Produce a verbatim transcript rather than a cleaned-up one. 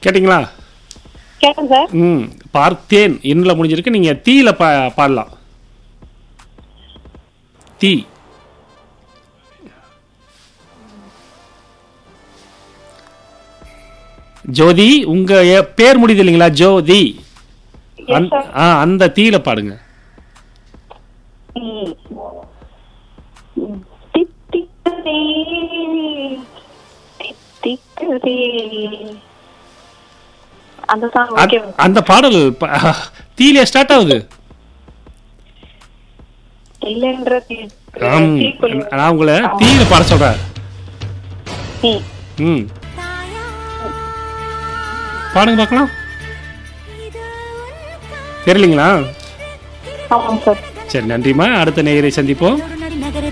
கேட்டிங்களா? கேட்டேன் சார். ம் பார்த்தேன் இன்னில் முடிஞ்சிருக்கு. நீங்கள் தீயில பா பாடலாம். தீ. ஜோதி உங்க எ- பேர் முடியுது இல்லைங்களா? ஜோதி. Yes, அந்த- sir. ஆ, அந்த தீயில பாடுங்க. ம். ம். தித்திக்குதே, தித்திக்குதே. அந்த சாங் ஓகே. அந்த- அந்த பாடல் ப- தீயில ஸ்டார்ட் ஆகுது. இல்லைன்ற தீ- ஆம், தீக்குள். நான் உங்களை தீயில பாட சொல்றேன். தீ. ம் பாடுங்க பார்க்கலாம். தெரியலீங்களா? ஆமாம் சார். சரி, நன்றிம்மா. அடுத்த நேயரை சந்திப்போம்.